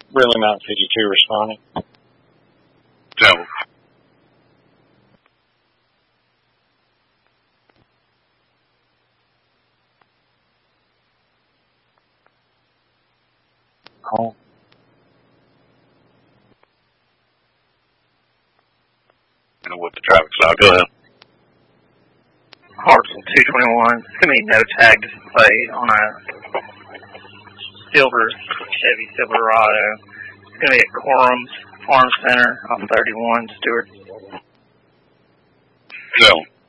Really Mount 52 responding. Devil. Call. And what the traffic's like. Go ahead. Hartsel 221. It's going to be no tag display on a Chevy Silverado. It's going to be at Quorum's Farm Center on 31 Stewart. Devil.